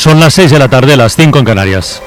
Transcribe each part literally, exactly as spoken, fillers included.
Son las seis de la tarde, las cinco en Canarias.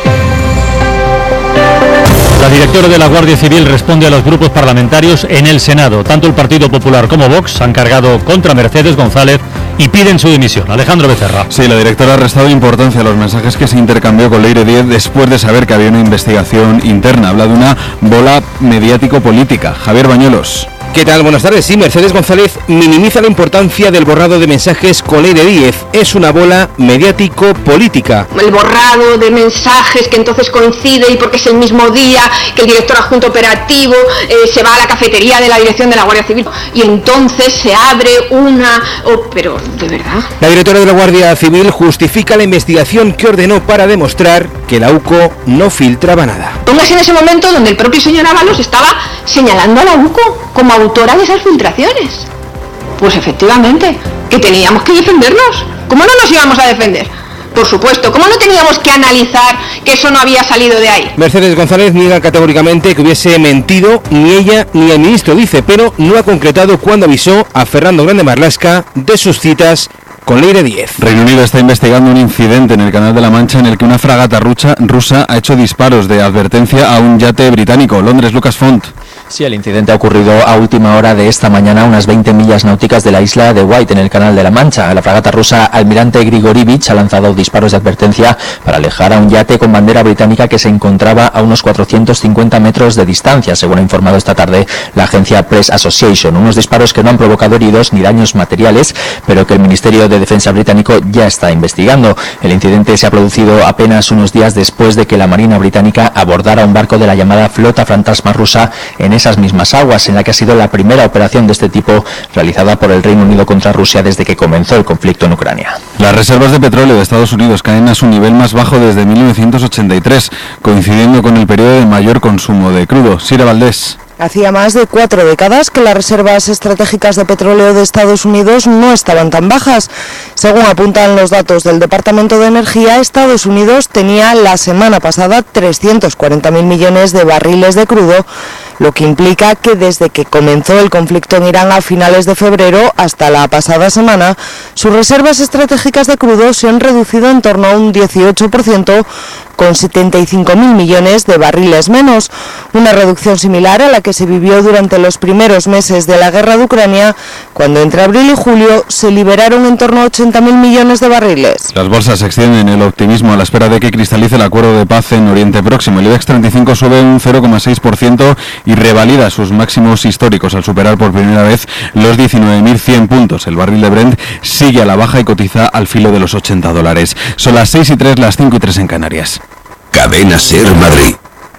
La directora de la Guardia Civil responde a los grupos parlamentarios en el Senado. Tanto el Partido Popular como Vox han cargado contra Mercedes González y piden su dimisión. Alejandro Becerra. Sí, la directora ha restado importancia a los mensajes que se intercambió con Leire Díez después de saber que había una investigación interna. Habla de una bola mediático-política. Javier Bañuelos. ¿Qué tal? Buenas tardes. Sí, Mercedes González minimiza la importancia del borrado de mensajes con Leire Díez. Es una bola mediático-política. El borrado de mensajes que entonces coincide y porque es el mismo día que el director adjunto operativo eh, se va a la cafetería de la dirección de la Guardia Civil y entonces se abre una... Oh, pero, ¿de verdad? La directora de la Guardia Civil justifica la investigación que ordenó para demostrar que la U C O no filtraba nada. Póngase en ese momento donde el propio señor Ábalos estaba señalando a la U C O como autora de esas filtraciones. Pues efectivamente, que teníamos que defendernos. ¿Cómo no nos íbamos a defender? Por supuesto, ¿cómo no teníamos que analizar que eso no había salido de ahí? Mercedes González niega categóricamente que hubiese mentido ni ella ni el ministro, dice, pero no ha concretado cuándo avisó a Fernando Grande Marlaska de sus citas con Leire Díez. Reino Unido está investigando un incidente en el Canal de la Mancha en el que una fragata rusa, rusa ha hecho disparos de advertencia a un yate británico. Londres, Lucas Font. Sí, el incidente ha ocurrido a última hora de esta mañana, a unas veinte millas náuticas de la isla de White, en el Canal de la Mancha. La fragata rusa Almirante Grigorievich ha lanzado disparos de advertencia para alejar a un yate con bandera británica que se encontraba a unos cuatrocientos cincuenta metros de distancia, según ha informado esta tarde la agencia Press Association. Unos disparos que no han provocado heridos ni daños materiales, pero que el Ministerio de Defensa británico ya está investigando. El incidente se ha producido apenas unos días después de que la Marina británica abordara un barco de la llamada Flota Fantasma rusa en esas mismas aguas, en la que ha sido la primera operación de este tipo realizada por el Reino Unido contra Rusia desde que comenzó el conflicto en Ucrania. Las reservas de petróleo de Estados Unidos caen a su nivel más bajo desde mil novecientos ochenta y tres, coincidiendo con el periodo de mayor consumo de crudo. Sira Valdés. Hacía más de cuatro décadas que las reservas estratégicas de petróleo de Estados Unidos no estaban tan bajas. Según apuntan los datos del Departamento de Energía, Estados Unidos tenía la semana pasada trescientos cuarenta mil millones de barriles de crudo, lo que implica que desde que comenzó el conflicto en Irán a finales de febrero hasta la pasada semana, sus reservas estratégicas de crudo se han reducido en torno a un dieciocho por ciento, con setenta y cinco mil millones de barriles menos, una reducción similar a la que se vivió durante los primeros meses de la guerra de Ucrania, cuando entre abril y julio se liberaron en torno a ochenta mil millones de barriles. Las bolsas extienden el optimismo a la espera de que cristalice el acuerdo de paz en Oriente Próximo. El IBEX treinta y cinco sube un cero coma seis por ciento y revalida sus máximos históricos al superar por primera vez los diecinueve mil cien puntos. El barril de Brent sigue a la baja y cotiza al filo de los ochenta dólares. Son las seis y tres, las cinco y tres en Canarias. Cadena Ser Madrid.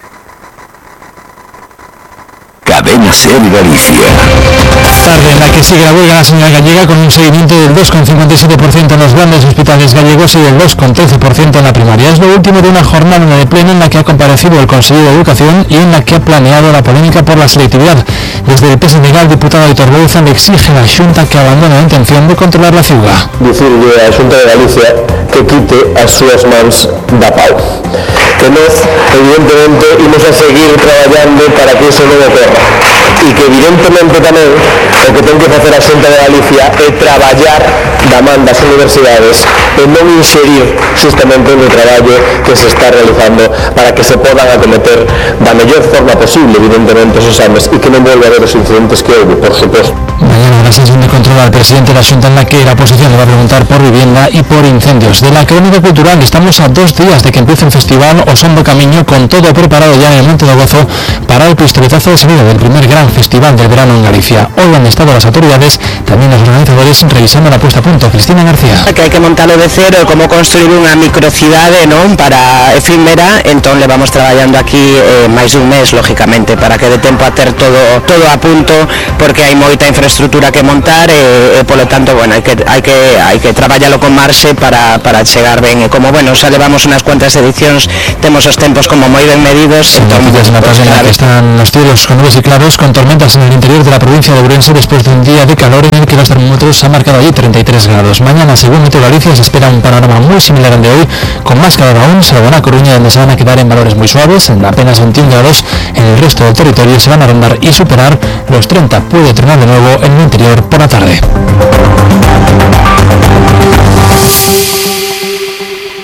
Cadena Ser Galicia. Tarde en la que sigue la huelga nacional gallega con un seguimiento del dos coma cincuenta y siete por ciento en los grandes hospitales gallegos y del dos coma trece por ciento en la primaria. Es lo último de una jornada de pleno en la que ha comparecido el consejero de Educación y en la que ha planeado la polémica por la selectividad. Desde el P S D G, el diputado Aitor Bouza le exige a la Xunta que abandone la intención de controlar la ciudad. Dicirle á Xunta de Galicia que quite as súas mans da pau. Que nós, evidentemente, imos a seguir traballando para que iso non ocorra. E que, evidentemente, tamén o que ten que facer a Xunta de Galicia é traballar da man das universidades e non inserir justamente no traballo que se está realizando para que se podan acometer da mellor forma posible, evidentemente, esos exames e que non volva a haber os incidentes que houve, por suposto. Mañana la sesión de control al presidente de la Xunta en la que la oposición le va a preguntar por vivienda y por incendios. De la crónica cultural, estamos a dos días de que empiece el festival Osondo Camiño, con todo preparado ya en el Monte do Gozo para el pistoletazo de salida del primer gran festival del verano en Galicia. Hoy han estado las autoridades, también los organizadores, revisando la puesta a punto. Cristina García. Que hai que montarlo de cero, como construir unha microcidade, non, para efímera. Entón le vamos traballando aquí eh, máis dun mes, lógicamente, para que dé tempo a ter todo todo a punto, porque hai moita infraestructura que montar e, e polo tanto, bueno, hai que hai que hai que traballalo con marxe para para chegar ben. E como, bueno, xa levamos unas cuantas edicións, temos os tempos como moi ben medidos. Entón, pues, en la tarde en la que están los cielos con nubes y claros, con tormentas en el interior de la provincia de Ourense después de un día de calor en el que los termómetros han marcado allí treinta y tres grados. Mañana, según Meteo Galicia, se espera un panorama muy similar al de hoy, con más calor aún, salvo en La Coruña, donde se van a quedar en valores muy suaves, en apenas veintiún grados. En el resto del territorio se van a rondar y superar los treinta. Puede tronar de nuevo en el interior por la tarde.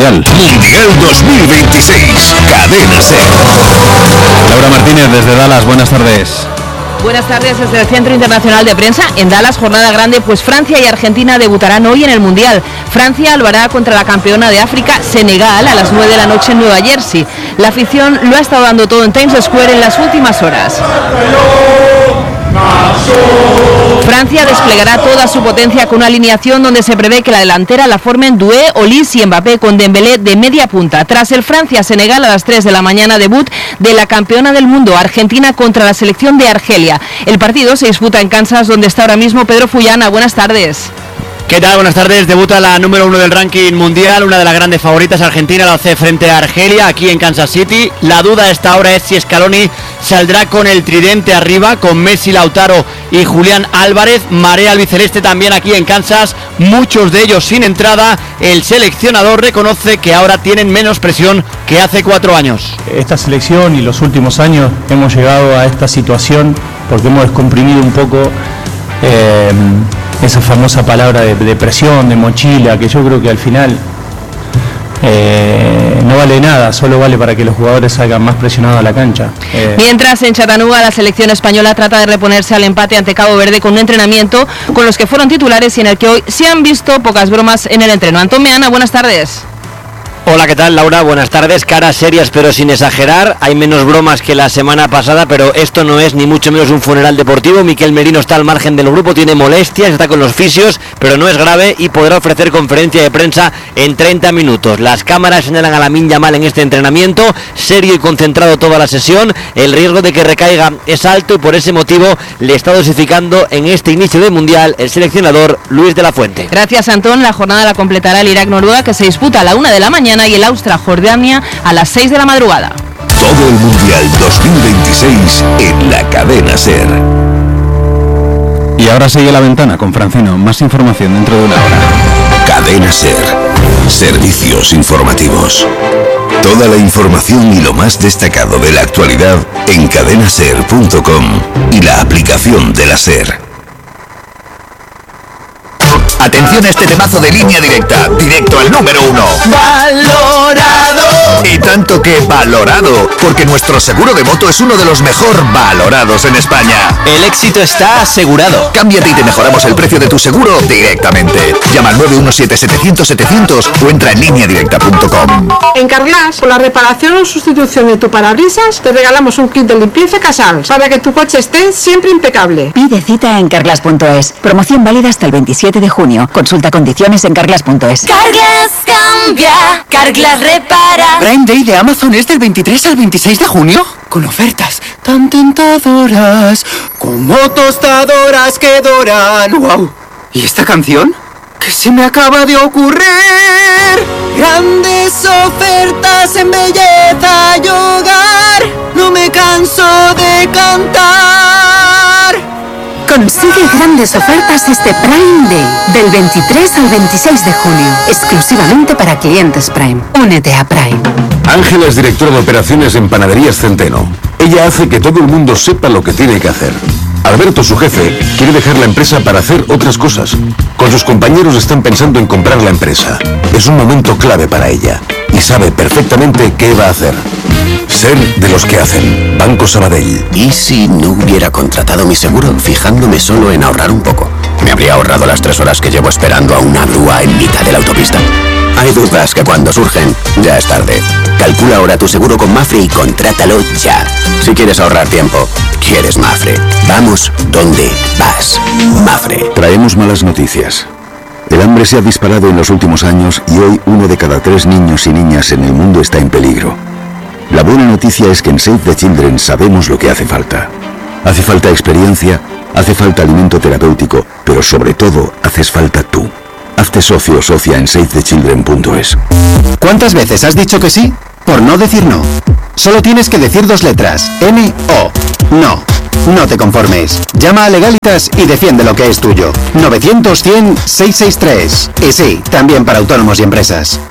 Mundial. Mundial dos mil veintiséis. Cadena SER. Laura Martínez desde Dallas, buenas tardes. Buenas tardes desde el Centro Internacional de Prensa. En Dallas, jornada grande, pues Francia y Argentina debutarán hoy en el Mundial. Francia lo hará contra la campeona de África, Senegal, a las nueve de la noche en Nueva Jersey. La afición lo ha estado dando todo en Times Square en las últimas horas. Francia desplegará toda su potencia con una alineación donde se prevé que la delantera la formen Doué, Olise y Mbappé con Dembélé de media punta. Tras el Francia-Senegal a las tres de la mañana, debut de la campeona del mundo, Argentina contra la selección de Argelia. El partido se disputa en Kansas, donde está ahora mismo Pedro Fullana. Buenas tardes. ¿Qué tal? Buenas tardes. Debuta la número uno del ranking mundial, una de las grandes favoritas. Argentina lo hace frente a Argelia, aquí en Kansas City. La duda a esta hora es si Scaloni saldrá con el tridente arriba, con Messi, Lautaro y Julián Álvarez. Marea albiceleste también aquí en Kansas, muchos de ellos sin entrada. El seleccionador reconoce que ahora tienen menos presión que hace cuatro años. Esta selección y los últimos años hemos llegado a esta situación porque hemos descomprimido un poco eh, esa famosa palabra de, de presión, de mochila, que yo creo que al final eh, no vale nada, solo vale para que los jugadores salgan más presionados a la cancha. Eh. Mientras en Chattanooga la selección española trata de reponerse al empate ante Cabo Verde con un entrenamiento con los que fueron titulares y en el que hoy se han visto pocas bromas en el entreno. Antón Meana, buenas tardes. Hola, ¿qué tal, Laura? Buenas tardes. Caras serias pero sin exagerar. Hay menos bromas que la semana pasada, pero esto no es ni mucho menos un funeral deportivo. Miquel Merino está al margen del grupo, tiene molestias, está con los fisios, pero no es grave y podrá ofrecer conferencia de prensa en treinta minutos. Las cámaras señalan a Lamine Yamal en este entrenamiento, serio y concentrado toda la sesión. El riesgo de que recaiga es alto y por ese motivo le está dosificando en este inicio del Mundial el seleccionador Luis de la Fuente. Gracias, Antón. La jornada la completará el Irak-Noruega, que se disputa a la una de la mañana, y el Austria-Jordania a las seis de la madrugada. Todo el Mundial dos mil veintiséis en la Cadena SER. Y ahora sigue La Ventana con Francino. Más información dentro de una hora. Cadena SER. Servicios informativos. Toda la información y lo más destacado de la actualidad en cadena ser punto com y la aplicación de la SER. Atención a este temazo de Línea Directa, directo al número uno. ¡Valorado! Y tanto que valorado, porque nuestro seguro de moto es uno de los mejor valorados en España. El éxito está asegurado. Cámbiate y te mejoramos el precio de tu seguro directamente. Llama al nueve uno siete, setecientos, setecientos o entra en línea directa punto com. En Carglass, por la reparación o sustitución de tu parabrisas, te regalamos un kit de limpieza Casals para que tu coche esté siempre impecable. Pide cita en carglass punto es. Promoción válida hasta el veintisiete de junio. Consulta condiciones en carglass punto es. Carglass cambia, Carglass repara. Prime Day de Amazon es del veintitrés al veintiséis de junio, con ofertas tan tentadoras como tostadoras que doran. ¡Wow! ¿Y esta canción? ¿Qué se me acaba de ocurrir? Grandes ofertas en belleza y hogar, no me canso de cantar. Consigue grandes ofertas este Prime Day, del veintitrés al veintiséis de junio, exclusivamente para clientes Prime. Únete a Prime. Ángela es directora de operaciones en Panaderías Centeno. Ella hace que todo el mundo sepa lo que tiene que hacer. Alberto, su jefe, quiere dejar la empresa para hacer otras cosas. Con sus compañeros están pensando en comprar la empresa. Es un momento clave para ella y sabe perfectamente qué va a hacer. Ser de los que hacen. Banco Sabadell. ¿Y si no hubiera contratado mi seguro, fijándome solo en ahorrar un poco? Me habría ahorrado las tres horas que llevo esperando a una grúa en mitad de la autopista. Hay dudas que cuando surgen, ya es tarde. Calcula ahora tu seguro con Mafre y contrátalo ya. Si quieres ahorrar tiempo, quieres Mafre. Vamos donde vas. Mafre. Traemos malas noticias. El hambre se ha disparado en los últimos años y hoy uno de cada tres niños y niñas en el mundo está en peligro. La buena noticia es que en Save the Children sabemos lo que hace falta. Hace falta experiencia, hace falta alimento terapéutico, pero sobre todo haces falta tú. Hazte socio o socia en save the children punto es. ¿Cuántas veces has dicho que sí? Por no decir no. Solo tienes que decir dos letras. N O. No. No te conformes. Llama a Legalitas y defiende lo que es tuyo. novecientos, cien, seiscientos sesenta y tres. Y sí, también para autónomos y empresas.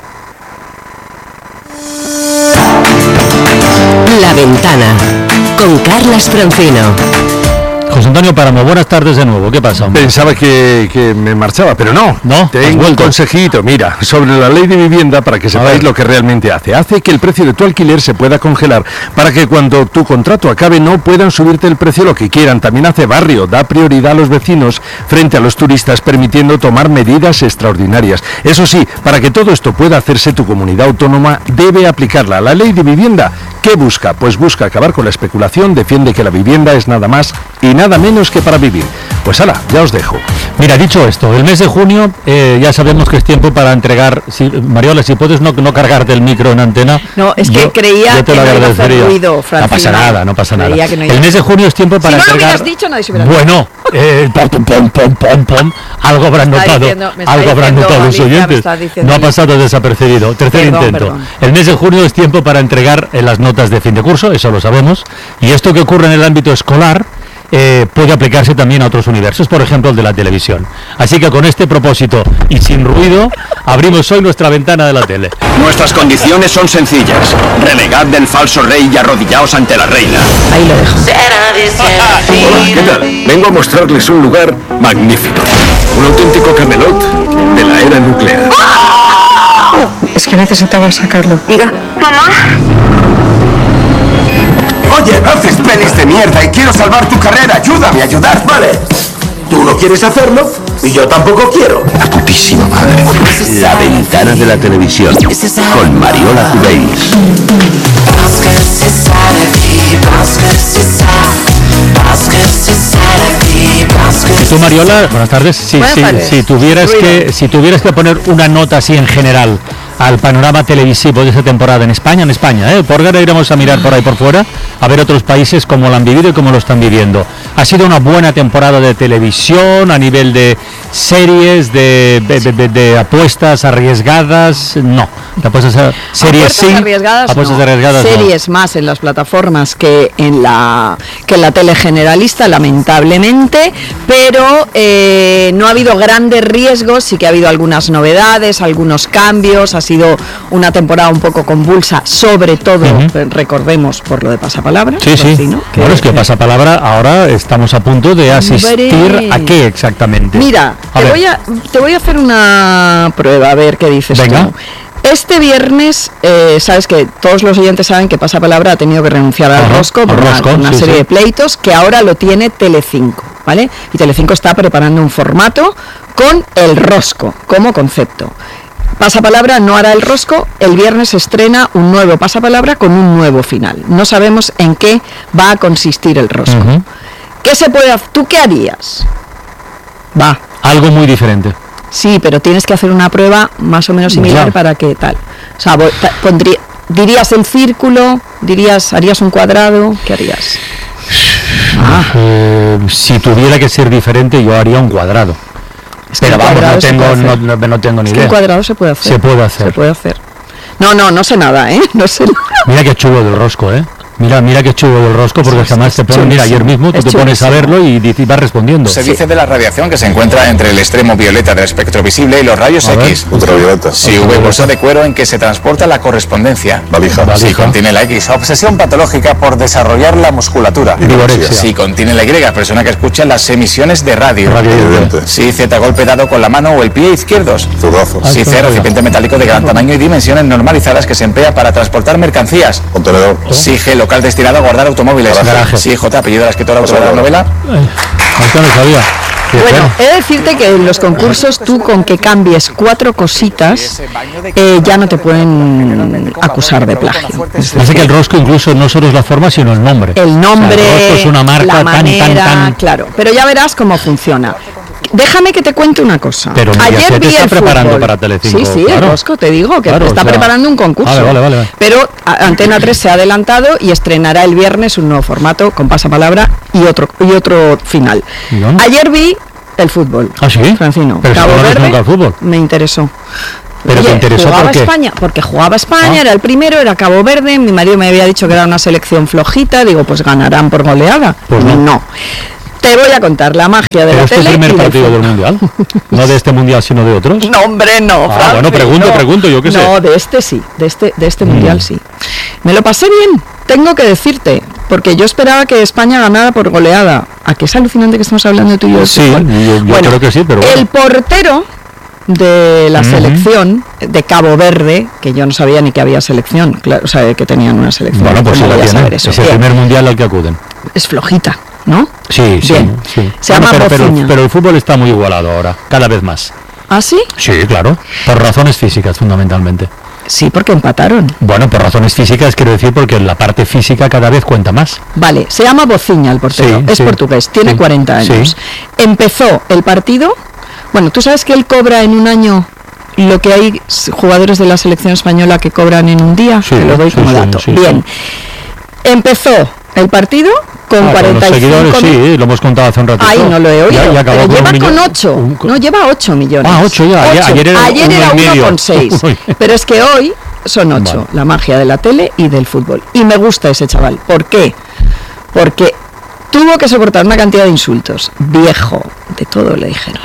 La Ventana, con Carlas Francino. José Antonio Páramo, buenas tardes de nuevo. ¿Qué pasa, hombre? Pensaba que, que me marchaba, pero no. No, tengo un consejito. Mira, sobre la ley de vivienda, para que sepáis lo que realmente hace. Hace que el precio de tu alquiler se pueda congelar para que cuando tu contrato acabe no puedan subirte el precio lo que quieran. También hace barrio, da prioridad a los vecinos frente a los turistas, permitiendo tomar medidas extraordinarias. Eso sí, para que todo esto pueda hacerse, tu comunidad autónoma debe aplicarla. La ley de vivienda, ¿qué busca? Pues busca acabar con la especulación, defiende que la vivienda es nada más y nada menos que para vivir. Pues hala, ya os dejo. Mira, dicho esto, el mes de junio eh, ya sabemos que es tiempo para entregar. Si, Mariola, si puedes no, no cargarte el micro en antena. No, es que yo, creía yo te que lo no iba a hacer ruido, Francina. No pasa nada, no pasa nada. No el mes de junio es tiempo para si no entregar. Lo hubieras dicho, nadie se hubiera bueno, eh, pom, pom, pom, pom, pom, algo habrán notado, diciendo, algo habrán notado los oyentes. No ha pasado desapercibido. Tercer perdón, intento. Perdón. El mes de junio es tiempo para entregar eh, las notas de fin de curso, eso lo sabemos. Y esto que ocurre en el ámbito escolar eh, puede aplicarse también a otros universos, por ejemplo el de la televisión. Así que con este propósito y sin ruido, abrimos hoy nuestra ventana de la tele. Nuestras condiciones son sencillas. Renegad del falso rey y arrodillaos ante la reina. Ahí lo dejo. Hola, ¿qué tal? Vengo a mostrarles un lugar magnífico. Un auténtico Camelot de la era nuclear. Es que necesitaba sacarlo. Diga, mamá. Oye, haces pelis de mierda y quiero salvar tu carrera. Ayúdame a ayudar. Vale. Tú no quieres hacerlo y yo tampoco quiero. La putísima madre. La ventana de la televisión con Mariola Cubéis. ¿Y tú, Mariola? Buenas tardes. Si, Buenas si, tardes. si tuvieras que si tuvieras que poner una nota así en general al panorama televisivo de esta temporada en España, en España, ¿eh? Por ahora iremos a mirar por ahí por fuera, a ver otros países cómo lo han vivido y cómo lo están viviendo. Ha sido una buena temporada de televisión a nivel de series, de, de, de, de, de apuestas arriesgadas, no. De apuestas a, series apuestas sí, arriesgadas, apuestas no. arriesgadas series no. más en las plataformas que en la que en la tele generalista, lamentablemente, pero eh, no ha habido grandes riesgos, sí que ha habido algunas novedades, algunos cambios. Ha sido una temporada un poco convulsa, sobre todo, uh-huh. recordemos, por lo de Pasapalabra. Sí, sí. Así, ¿no? Que, bueno, es que Pasapalabra ahora estamos a punto de asistir Veré. a qué exactamente. Mira, a te voy, a, te voy a hacer una prueba, a ver qué dices Venga. tú. Este viernes, eh, sabes que todos los oyentes saben que Pasapalabra ha tenido que renunciar al Ajá, Rosco por al una, Rosco, una sí, serie sí. de pleitos, que ahora lo tiene Telecinco, ¿vale? Y Telecinco está preparando un formato con el Rosco como concepto. Pasapalabra no hará el Rosco, el viernes se estrena un nuevo Pasapalabra con un nuevo final. No sabemos en qué va a consistir el Rosco. Uh-huh. ¿Qué se puede hacer? ¿Tú qué harías? Va. Algo muy diferente. Sí, pero tienes que hacer una prueba más o menos similar Ya. para que tal. O sea, voy- ta- pondría, dirías el círculo, dirías, harías un cuadrado, ¿qué harías? Ah. Eh, si tuviera que ser diferente, yo haría un cuadrado. Es que Pero un vamos, cuadrado no se tengo, puede no, hacer. no, no tengo ni Es que idea. un cuadrado se puede hacer. Se puede hacer. Se puede hacer. No, no, no sé nada, ¿eh? No sé nada. Mira qué chulo del Rosco, ¿eh? Mira, mira qué chulo del Rosco, porque jamás te ponen, mira, ayer mismo tú Es te pones a chulísimo. verlo y, y vas respondiendo. Se dice de la radiación que se encuentra entre el extremo violeta del espectro visible y los rayos A ver. X. Ultravioleta. Si V bolsa de cuero en que se transporta la correspondencia. Valija. Si Valija. contiene la X, obsesión patológica por desarrollar la musculatura. Vigorexia. Si contiene la Y, persona que escucha las emisiones de radio. Radio. Evidente. Si Z, golpe dado con la mano o el pie izquierdos. Zurdazo. Si C, recipiente metálico de gran tamaño y dimensiones normalizadas que se emplea para transportar mercancías. Contenedor. Si G, local destinado a guardar automóviles. Garaje. Si J, apellido de la escritora autora de la novela. Esto no sabía. Qué Bueno, bueno. he de decirte que en los concursos tú con que cambies cuatro cositas eh, ya no te pueden acusar de plagio. Parece que el Rosco incluso no solo es la forma, sino el nombre. El nombre, O sea, el Rosco es una marca la tan, manera, tan, tan... claro. Pero ya verás cómo funciona. Déjame que te cuente una cosa. Pero Mediaset Ayer vi está el preparando fútbol. para Telecinco, Sí, sí, claro. el Rosco, te digo, que Claro, está o sea, preparando un concurso. Vale, vale, vale. Pero a- Antena tres se ha adelantado y estrenará el viernes un nuevo formato con pasapalabra y otro y otro final. ¿Y dónde? Ayer vi el fútbol. ¿Ah, sí? Francino. Pero si Cabo no ves Verde nunca el fútbol. me interesó. Pero Oye, te interesó jugaba ¿por qué? España, porque jugaba España, Ah. era el primero, era Cabo Verde, mi marido me había dicho que era una selección flojita, digo, pues ganarán por goleada. Pues no. Te voy a contar la magia de Pero la es tu tele primer y del partido del fútbol. Mundial. No de este Mundial, sino de otros. No, hombre, no. Ah, Francis, bueno, pregunto, no. pregunto, yo qué sé. No, de este sí, de este, de este Mm. mundial sí. Me lo pasé bien. tengo que decirte, porque yo esperaba que España ganara por goleada. ¿A qué es alucinante que estamos hablando de tú y yo? Sí, yo, yo bueno, creo que sí, pero bueno. El portero de la uh-huh. selección de Cabo Verde, que yo no sabía ni que había selección, claro, o sea, que tenían una selección. Bueno, pues sí la tienen, es el Bien. primer mundial al que acuden. Es flojita, ¿no? Sí, sí, Bien. sí. Se bueno, llama pero, pero, pero el fútbol está muy igualado ahora, cada vez más. ¿Ah, sí? Sí, claro, por razones físicas fundamentalmente. Sí, porque empataron. Bueno, por razones físicas quiero decir porque la parte física cada vez cuenta más. Vale, se llama Bociña el portero, sí, es sí, portugués, tiene sí, cuarenta años. Sí. Empezó el partido, bueno, tú sabes que él cobra en un año lo que hay jugadores de la selección española que cobran en un día, sí, te lo doy sí, como sí, dato. Sí, Bien, sí. Empezó el partido con ah, cuarenta y cinco con los seguidores, sí, lo hemos contado hace un ratito. Ay, no lo he oído, ya, ya pero lleva con, con ocho, un... no, lleva ocho millones. Ah, ocho ya, ocho. Ayer era, ayer era uno con seis, pero es que hoy son ocho, vale. La magia de la tele y del fútbol. Y me gusta ese chaval, ¿por qué? Porque tuvo que soportar una cantidad de insultos, viejo, de todo le dijeron.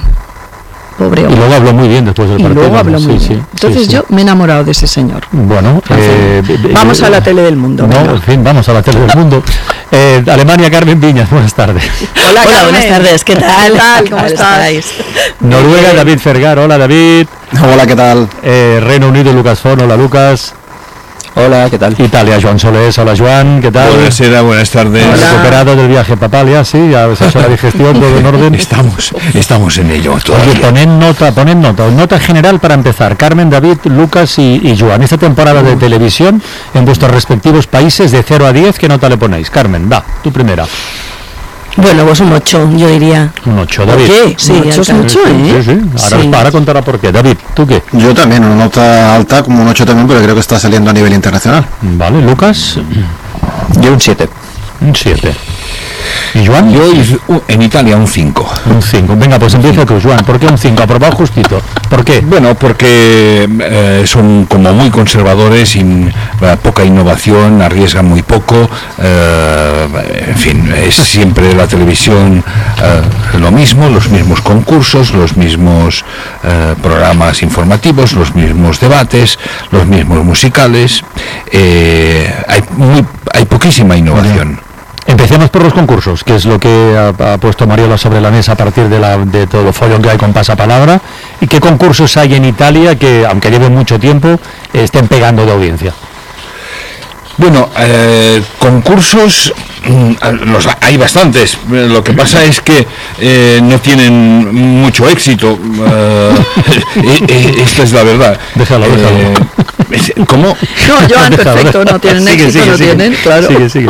Pobre hombre. Y luego habló muy bien después del y partido. Luego habló sí, muy sí, bien. Entonces sí, sí. yo me he enamorado de ese señor. Bueno, eh, vamos eh, a la tele del mundo. No, en fin, vamos a la tele del mundo. Eh, Alemania, Carmen Viñas, buenas tardes. Hola, hola buenas tardes, ¿qué tal? ¿Qué tal? ¿Cómo estáis? Noruega, David Fergar, hola David. Hola, ¿qué tal? Eh, Reino Unido, Lucas Fon, hola Lucas. Hola, ¿qué tal? Italia, Joan Solés, hola Joan, ¿qué tal? Buenas, buenas tardes. Hola. Recuperado del viaje papal, ya sí, ya has hecho la digestión, todo en orden. Estamos, estamos en ello todavía. Oye, poned nota, poned nota, nota general para empezar. Carmen, David, Lucas y, y Joan, esta temporada de televisión en vuestros respectivos países de cero a diez, ¿qué nota le ponéis? Carmen, va, tú primera. Bueno, pues un ocho, yo diría. Un ocho, David. ¿Por qué? Sí, ocho es mucho, ¿eh? Sí, sí. Ahora, sí. ahora contará por qué. David, ¿tú qué? Yo también, una nota alta, como un ocho también, pero creo que está saliendo a nivel internacional. Vale, Lucas. Yo un siete. Un siete. ¿Y Joan? Yo en Italia un cinco. Un cinco. Venga, pues empieza tú, Joan. ¿Por qué un cinco? Aprobado justito. ¿Por qué? Bueno, porque eh, son como muy conservadores, sin eh, poca innovación, arriesgan muy poco. Eh, en fin, es siempre la televisión eh, lo mismo, los mismos concursos, los mismos eh, programas informativos, los mismos debates, los mismos musicales. Eh, hay, muy, hay poquísima innovación. Vale. Empecemos por los concursos, que es lo que ha, ha puesto Mariola sobre la mesa a partir de, la, de todo el follón que hay con Pasapalabra. ¿Y qué concursos hay en Italia que, aunque lleven mucho tiempo, estén pegando de audiencia? Bueno, eh, concursos los hay bastantes. Lo que pasa es que eh, no tienen mucho éxito. Eh, eh, esta es la verdad. Déjalo, déjalo. Eh, ¿Cómo? No, Joan, perfecto, no tienen sigue, éxito, sigue, no sigue. tienen, claro. Sigue, sigue.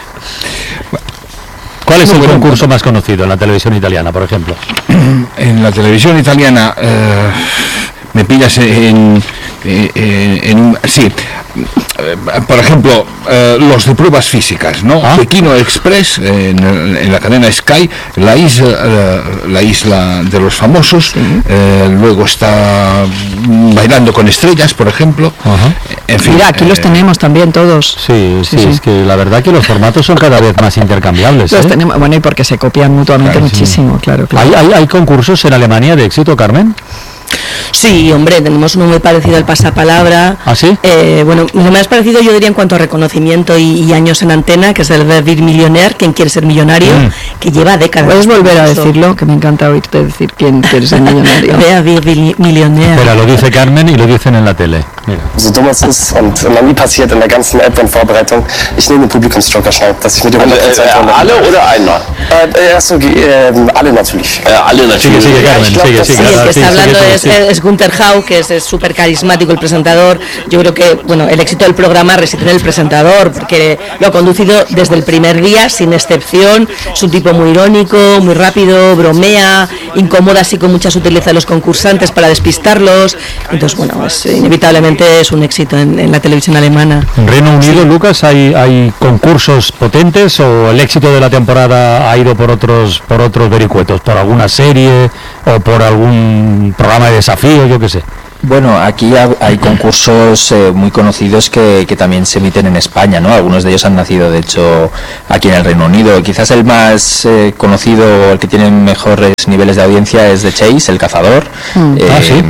¿Cuál es el bueno, concurso más conocido en la televisión italiana, por ejemplo? En la televisión italiana eh, me pillas en, en, en sí, por ejemplo, eh, los de pruebas físicas, ¿no? ¿Ah? Pekino Express en, en la cadena Sky, la isla, eh, la isla de los famosos, sí. eh, luego está Bailando con Estrellas, por ejemplo. Uh-huh. En fin, mira, aquí eh, los tenemos también todos. Sí, sí, sí, sí, es que la verdad que los formatos son cada vez más intercambiables. Los ¿eh? tenemos, bueno, y porque se copian mutuamente claro, muchísimo, sí. claro, claro. ¿Hay, hay, ¿Hay concursos en Alemania de éxito, Carmen? Sí, hombre, tenemos uno muy parecido al Pasapalabra. ¿Ah, sí? Eh, bueno, lo más parecido yo diría en cuanto a reconocimiento y, y años en antena, que es el Wer wird Millionär, quien quiere ser millonario, mm. que lleva décadas. ¿Puedes volver a decirlo? Que me encanta oírte decir quién quiere ser millonario. Wer wird Millionär. Pero lo dice Carmen y lo dicen en la tele. Mira. So dumm es ist und immer nie passiert in der ganzen App und Vorbereitung, ich nehme den Publikumsjoker-Schein, dass ich mit dem hundert Prozent äh, äh, alle oder einmal? Äh, erst äh, alle natürlich. Äh, alle natürlich. Sigue, sigue, Carmen, ja, sigue, sigue, sigue, sí, el que sí, está sigue, hablando sigue, es, sigue. es Günther Hau, que es súper carismático el presentador. Yo creo que bueno, el éxito del programa reside en el presentador, porque lo ha conducido desde el primer día, sin excepción. Es un tipo muy irónico, muy rápido, bromea, incomoda así con mucha sutileza a los concursantes para despistarlos. Entonces, bueno, es, inevitablemente es un éxito en, en la televisión alemana. ¿En Reino Unido, sí. Lucas, hay, hay concursos potentes o el éxito de la temporada ha ido por otros, por otros vericuetos, por alguna serie o por algún programa de desafío, yo qué sé? Bueno, aquí hay concursos eh, muy conocidos que, que también se emiten en España, ¿no? Algunos de ellos han nacido, de hecho, aquí en el Reino Unido. Quizás el más eh, conocido, el que tiene mejores niveles de audiencia es The Chase, El Cazador. Mm. Eh, ah, ¿sí?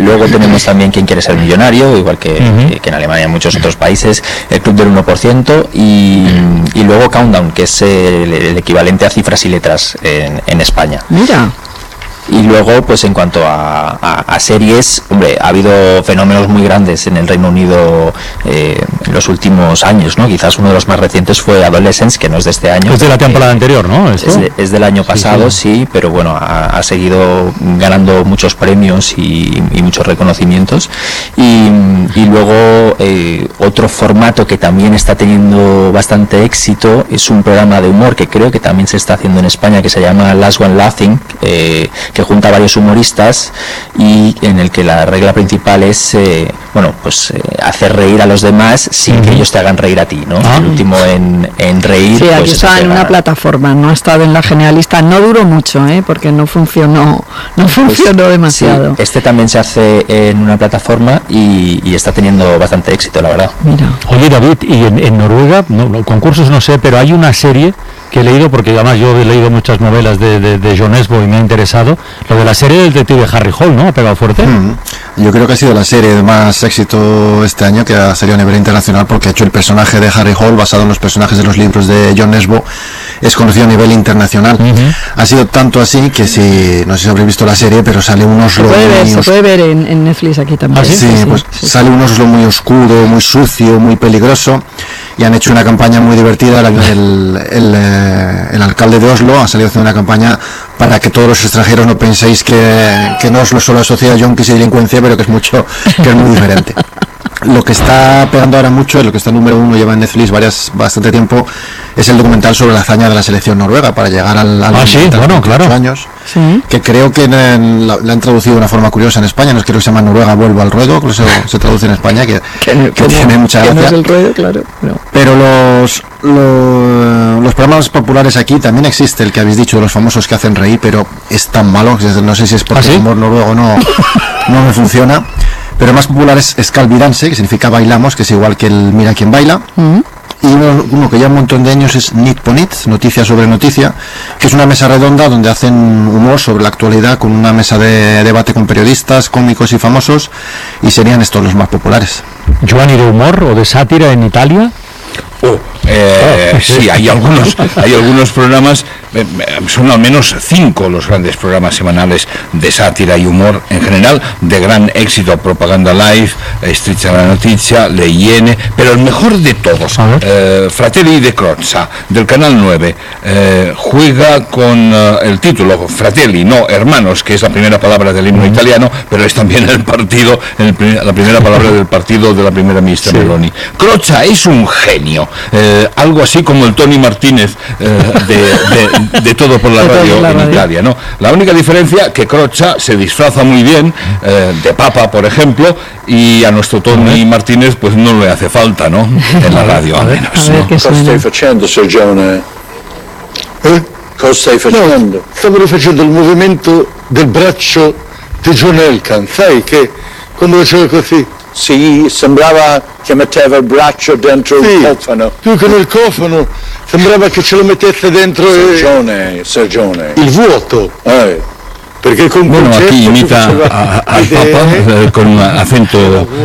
Luego tenemos también Quién quiere ser millonario, igual que, uh-huh. que en Alemania y en muchos otros países, el Club del uno por ciento y, y luego Countdown, que es el, el equivalente a Cifras y Letras en, en España. Mira. Y luego, pues en cuanto a, a, a series, hombre, ha habido fenómenos muy grandes en el Reino Unido eh, en los últimos años, ¿no? Quizás uno de los más recientes fue Adolescence, que no es de este año. Es de la temporada eh, anterior, ¿no? Es, de, es del año pasado, sí, sí. sí pero bueno, ha, ha seguido ganando muchos premios y, y muchos reconocimientos. Y, y luego, eh, otro formato que también está teniendo bastante éxito es un programa de humor que creo que también se está haciendo en España, que se llama Last One Laughing, eh, que junta a varios humoristas y en el que la regla principal es eh, bueno pues eh, hacer reír a los demás sin uh-huh. que ellos te hagan reír a ti, ¿no? Ah. El último en, en reír. Sí, aquí pues, está en una plataforma, no ha estado en la Generalista, no duró mucho, ¿eh? Porque no funcionó, no funcionó pues, demasiado. Sí, este también se hace en una plataforma y, y está teniendo bastante éxito, la verdad. Mira. Oye, David, y en, en Noruega, no, concursos no sé, pero hay una serie que he leído, porque además yo he leído muchas novelas de, de, de Jon Esbo y me ha interesado, lo de la serie del detective Harry Hole, ¿no? ¿Ha pegado fuerte? Mm. Yo creo que ha sido la serie de más éxito este año, que ha salido a nivel internacional, porque ha hecho el personaje de Harry Hole, basado en los personajes de los libros de Jon Esbo, es conocido a nivel internacional. Uh-huh. Ha sido tanto así que si, no sé si habréis visto la serie, pero sale un Oslo se puede ver, muy se puede ver en, en Netflix aquí también. ¿Ah, sí? Sí, sí, pues sí, sale sí. un Oslo muy oscuro, muy sucio, muy peligroso, y han hecho una campaña muy divertida. El, el, el, el alcalde de Oslo ha salido haciendo una campaña para que todos los extranjeros no penséis que, que no Oslo solo asocia a yonkis y delincuencia, pero que es mucho, que es muy diferente. Lo que está pegando ahora mucho, lo que está número uno, lleva en Netflix varias, bastante tiempo, es el documental sobre la hazaña de la selección noruega para llegar al, al ah, sí, bueno, claro. años, sí. que creo que en, la, la han traducido de una forma curiosa en España, no es que se llama Noruega vuelvo al ruedo, que se, se traduce en España, que, que, que tiene mucha gracia. No es el ruedo, claro, no. Pero los, los, los programas populares aquí también existe, el que habéis dicho de los famosos que hacen reír, pero es tan malo, que no sé si es porque ¿Ah, sí? el humor noruego no, no me funciona. Pero el más popular es Skalvidanse, que significa bailamos, que es igual que el Mira quién baila. Uh-huh. Y uno, uno que lleva un montón de años es Nit på Nit, noticia sobre noticia, que es una mesa redonda donde hacen humor sobre la actualidad con una mesa de debate con periodistas, cómicos y famosos, y serían estos los más populares. ¿Joan, y de humor o de sátira en Italia? Oh, eh, sí, hay algunos, hay algunos programas, eh, son al menos cinco los grandes programas semanales de sátira y humor en general, de gran éxito: Propaganda Live, Striscia la Notizia, Le Iene, pero el mejor de todos, eh, Fratelli de Crozza, del Canal nueve, eh, juega con eh, el título Fratelli, no hermanos, que es la primera palabra del himno italiano, pero es también el partido, el, la primera palabra del partido de la primera ministra sí. Meloni. Crozza es un genio. Eh, algo así como el Tony Martínez eh, de, de, de Todo por la Radio la en radio. Italia, ¿no? La única diferencia que Crozza se disfraza muy bien eh, de papa, por ejemplo, y a nuestro Tony Martínez pues no le hace falta, ¿no? En la radio, al menos. ¿No? Cosa stai facendo, Sergione? Eh? Cosa stai facendo? No, stavo facendo il movimento del braccio di John Elkann, sai che quando faceva così sì, sembrava che metteva il braccio dentro sì, il cofano. Più che nel cofano, sembrava che ce lo mettesse dentro Sergione, e... Sergione. Il vuoto. Eh. Porque con bueno, aquí imita al Papa eh, con acento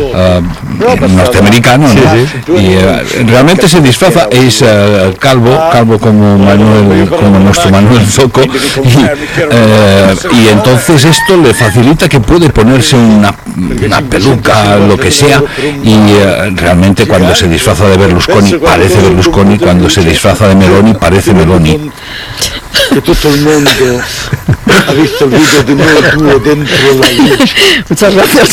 uh, norteamericano, ¿no? Sí, sí. Y uh, realmente se disfraza, es uh, calvo, calvo como Manuel, como nuestro Manuel Zoco, y, uh, y entonces esto le facilita que puede ponerse una, una peluca, lo que sea, y uh, realmente cuando se disfraza de Berlusconi parece Berlusconi, cuando se disfraza de Meloni parece Meloni. Que todo el mundo ha visto el vídeo de nuevo tuyo dentro de la lucha. Muchas gracias,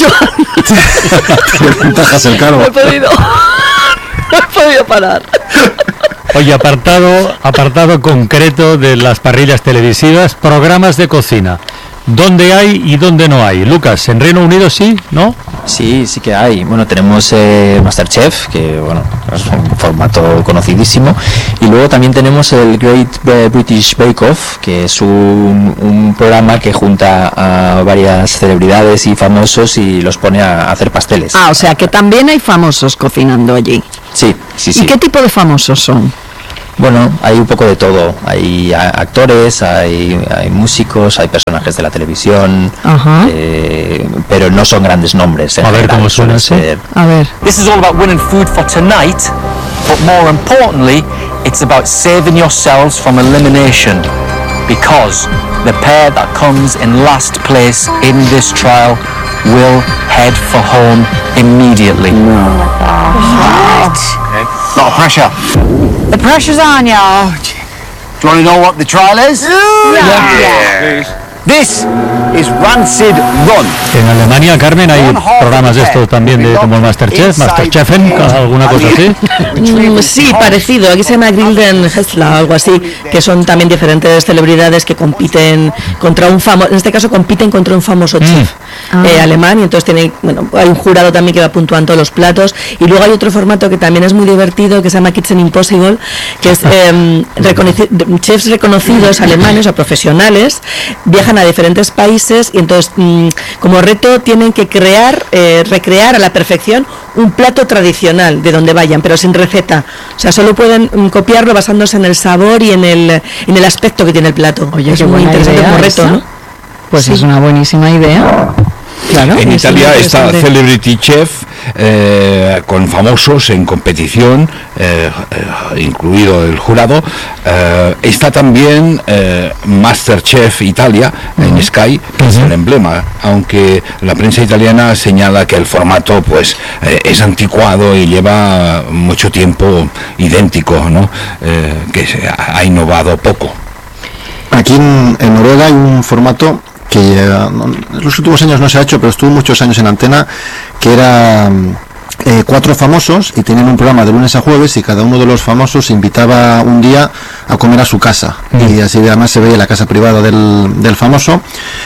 Joan. Tajas el cargo. No he podido, no he podido parar. Oye, apartado, apartado concreto de las parrillas televisivas, programas de cocina. ¿Dónde hay y dónde no hay? Lucas, ¿en Reino Unido sí, no? Sí, sí que hay. Bueno, tenemos eh, MasterChef, que bueno, es un formato conocidísimo. Y luego también tenemos el Great British Bake Off, que es un, un programa que junta a varias celebridades y famosos y los pone a hacer pasteles. Ah, o sea que también hay famosos cocinando allí. Sí, sí, sí. ¿Y qué tipo de famosos son? Bueno, hay un poco de todo. Hay actores, hay, hay músicos, hay personajes de la televisión, eh, pero no no son grandes nombres. A ver cómo suena eso. A ver. This is all about winning food for tonight, but more importantly, it's about saving yourselves from elimination, because the pair that comes in last place in this trial will head for home immediately. No. Right. Okay. Lot of pressure. The pressure's on, y'all. Do you want to know what the trial is? Yeah. Yeah. Yeah. This is Rancid Run. En Alemania, Carmen, hay programas de estos también, de como el Masterchef, Masterchefen, alguna cosa así. Mm, sí, parecido. Aquí se llama Grilden Hessler, algo así, que son también diferentes celebridades que compiten contra un famoso, en este caso compiten contra un famoso chef mm. eh, alemán, y entonces tiene, bueno, hay un jurado también que va puntuando los platos, y luego hay otro formato que también es muy divertido, que se llama Kitchen Impossible, que es eh, reconoci- chefs reconocidos alemanes o profesionales viajan a diferentes países y entonces mmm, como reto tienen que crear, eh, recrear a la perfección un plato tradicional de donde vayan, pero sin receta. O sea, solo pueden mm, copiarlo basándose en el sabor y en el, en el aspecto que tiene el plato. Oye, es qué muy interesante como reto, esa. ¿no? Pues sí. Es una buenísima idea. Claro, en Italia está Celebrity Chef, eh, con famosos en competición, eh, eh, incluido el jurado. Eh, está también eh, Masterchef Italia en Sky, que uh-huh. es el emblema, aunque la prensa italiana señala que el formato pues eh, es anticuado y lleva mucho tiempo idéntico, ¿no? Eh, que se ha, ha innovado poco. Aquí en, en Noruega hay un formato que eh, en los últimos años no se ha hecho, pero estuvo muchos años en antena, que era eh, cuatro famosos y tenían un programa de lunes a jueves y cada uno de los famosos invitaba un día a comer a su casa mm. y así además se veía la casa privada del, del famoso,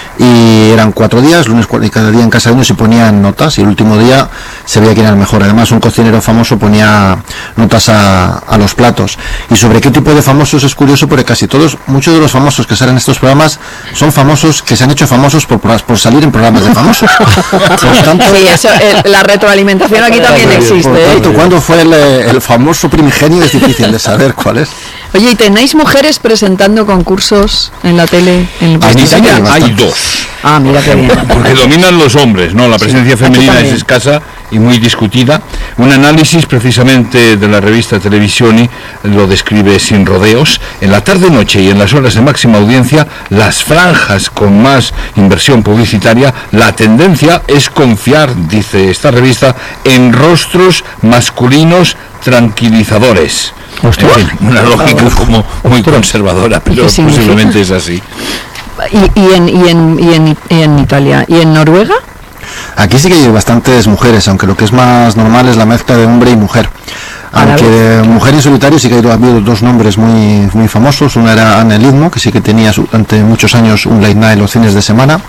y eran cuatro días, lunes y cada día en casa de uno se ponían notas y el último día se veía quién era el mejor. Además un cocinero famoso ponía notas a, a los platos. Y sobre qué tipo de famosos es curioso, porque casi todos, muchos de los famosos que salen en estos programas son famosos que se han hecho famosos por, por salir en programas de famosos. Por tanto, sí, eso, el, la retroalimentación aquí también existe. Por tanto, ¿eh? ¿cuándo fue el, el famoso primigenio? Es difícil de saber cuál es. Oye, ¿y tenéis mujeres presentando concursos en la tele? En, en Italia hay dos. Ah, mira qué bien. Porque dominan los hombres, ¿no? La presencia sí, femenina es escasa y muy discutida. Un análisis precisamente de la revista Televisioni lo describe sin rodeos. En la tarde-noche y en las horas de máxima audiencia, las franjas con más inversión publicitaria, la tendencia es confiar, dice esta revista, en rostros masculinos tranquilizadores. En fin, una lógica como muy conservadora, pero posiblemente es así. ¿Y, y, en, y, en, y, en, y en Italia? ¿Y en Noruega? Aquí sí que hay bastantes mujeres, aunque lo que es más normal es la mezcla de hombre y mujer. Aunque de mujer en solitario sí que ha habido dos nombres muy muy famosos. Una era Anne Lidmo, que sí que tenía durante muchos años un late night en los fines de semana,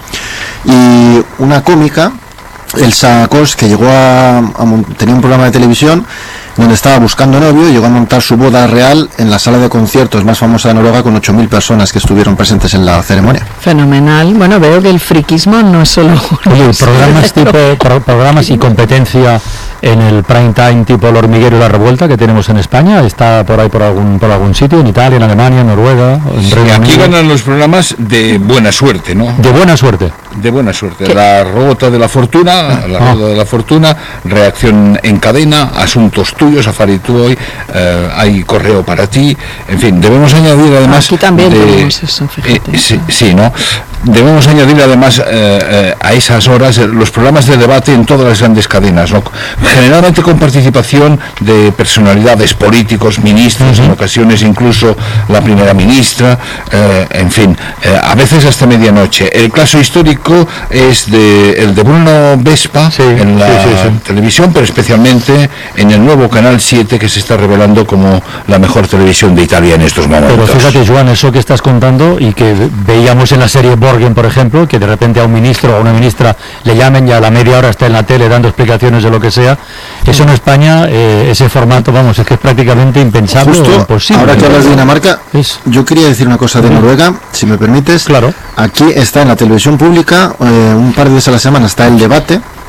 y una cómica, Elsa Kors, que llegó a, a tenía un programa de televisión donde estaba buscando novio y llegó a montar su boda real en la sala de conciertos más famosa de Noruega, con ocho mil personas que estuvieron presentes en la ceremonia. Fenomenal. Bueno, veo que el friquismo no es solo... Oye, programas tipo pro, programas y competencia en el prime time tipo El Hormiguero y La Revuelta que tenemos en España, ¿está por ahí por algún por algún sitio? ¿En Italia, en Alemania, en Noruega, en sí, Reino aquí Unido? ganan los programas de buena suerte, ¿no? De buena suerte. De buena suerte. ¿Qué? La Rota de la Fortuna, la ah. Rueda de la Fortuna, Reacción en Cadena, Asuntos Tuyos, Safari Tú Hoy, eh, hay Correo para Ti, en fin, debemos añadir además... Aquí también de, tenemos eso, fíjate. Eh, sí, sí, ¿no? Debemos añadir además eh, eh, a esas horas eh, los programas de debate en todas las grandes cadenas, ¿no? Generalmente con participación de personalidades políticos, ministros, uh-huh. en ocasiones incluso la primera ministra, eh, en fin, eh, a veces hasta medianoche. El caso histórico es de el de Bruno Vespa sí, en la sí, sí, sí. televisión, pero especialmente en el nuevo Canal siete, que se está revelando como la mejor televisión de Italia en estos momentos. Pero fíjate, Joan, eso que estás contando y que veíamos en la serie Borgen, por ejemplo, que de repente a un ministro o a una ministra le llamen y a la media hora está en la tele dando explicaciones de lo que sea, eso en España, eh, ese formato, vamos, es que es prácticamente impensable. Justo, o imposible. Ahora que hablas de Dinamarca, es... yo quería decir una cosa de Noruega, si me permites. Claro. Aquí está en la televisión pública, eh, un par de veces a la semana está El Debate,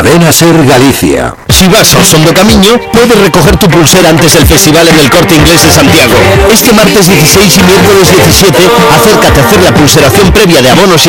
Cadena Ser Galicia. Si vas ao Son do Camiño, puedes recoger tu pulsera antes del festival en el Corte Inglés de Santiago. Este martes dieciséis y miércoles diecisiete, acércate a hacer la pulseración previa de abonos y